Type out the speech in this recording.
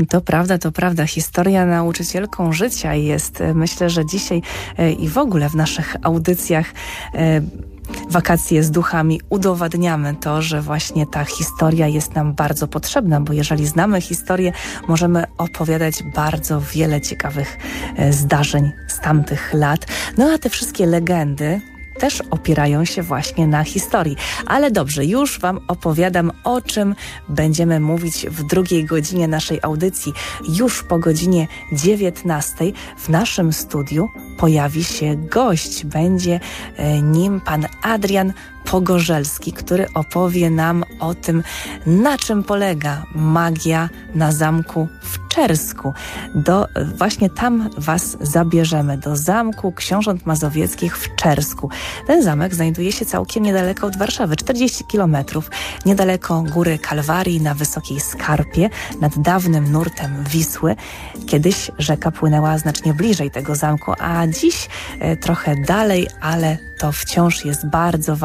To prawda. Historia nauczycielką życia jest. Myślę, że dzisiaj i w ogóle w naszych audycjach Wakacje z duchami udowadniamy to, że właśnie ta historia jest nam bardzo potrzebna, bo jeżeli znamy historię, możemy opowiadać bardzo wiele ciekawych zdarzeń z tamtych lat. No a te wszystkie legendy też opierają się właśnie na historii. Ale dobrze, już Wam opowiadam, o czym będziemy mówić w drugiej godzinie naszej audycji. Już po godzinie 19 w naszym studiu pojawi się gość. Będzie nim pan Adrian Pogorzelski, który opowie nam o tym, na czym polega magia na zamku w Czersku. Właśnie tam Was zabierzemy, do Zamku Książąt Mazowieckich w Czersku. Ten zamek znajduje się całkiem niedaleko od Warszawy, 40 kilometrów, niedaleko Góry Kalwarii, na Wysokiej Skarpie, nad dawnym nurtem Wisły. Kiedyś rzeka płynęła znacznie bliżej tego zamku, a dziś trochę dalej, ale to wciąż jest bardzo ważne